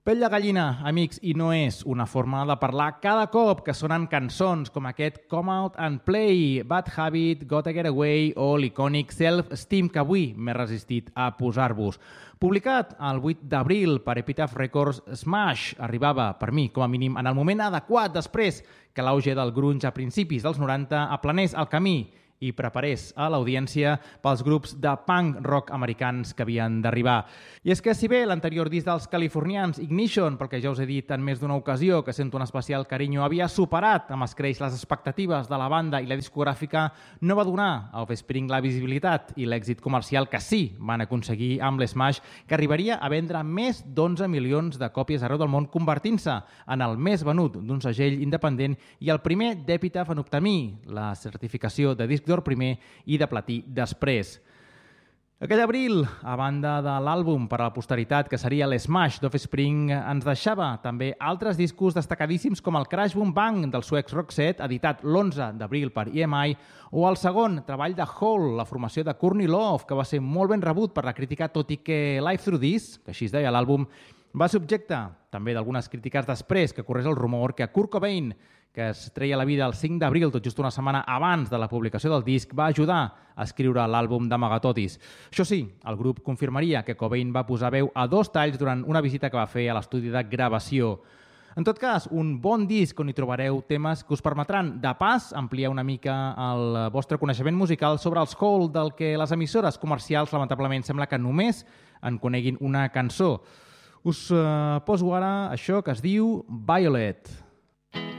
Pell de gallina, amics, i no és una forma de parlar cada cop que sonen cançons com aquest Come Out and Play, Bad Habit, Gotta Get Away o l'icònic Self-Esteem que avui m'he resistit a posar-vos. Publicat el 8 d'abril per Epitaph Records, Smash arribava, per mi, com a mínim, en el moment adequat després que l'auge del grunge a principis dels 90 aplanés el camí i preparés a l'audiència pels grups de punk rock americans que havien d'arribar. I és que si bé l'anterior disc dels californians, Ignition, pel que ja us he dit en més d'una ocasió que sento un especial carinyo, havia superat amb escreix les expectatives de la banda i la discogràfica, no va donar a Offspring la visibilitat i l'èxit comercial que sí van aconseguir amb l'Smash, que arribaria a vendre més d'11 milions de còpies arreu del món, convertint-se en el més venut d'un segell independent i el primer d'Epitaph en obtenir la certificació de disc d'or primer i de platí després. Aquell abril, a banda de l'àlbum per a la posteritat que seria l'Smash d'Offspring, ens deixava també altres discos destacadíssims com el Crash Boom Bang dels suecs Roxette, editat l'11 d'abril per EMI, o el segon treball de Hole, la formació de Courtney Love, que va ser molt ben rebut per la crítica, tot i que Life Through This, que així es deia l'àlbum, va ser objecte també d'algunes crítiques després que corrés el rumor que Kurt Cobain, que es treia la vida el 5 d'abril, tot just una setmana abans de la publicació del disc, va ajudar a escriure l'àlbum d'Amagatotis. Això sí, el grup confirmaria que Cobain va posar veu a 2 talls durant una visita que va fer a l'estudi de gravació. En tot cas, un bon disc on hi trobareu temes que us permetran, de pas, ampliar una mica el vostre coneixement musical sobre els Hole, del que les emissores comercials, lamentablement, sembla que només en coneguin una cançó. Us poso ara això que es diu Violet.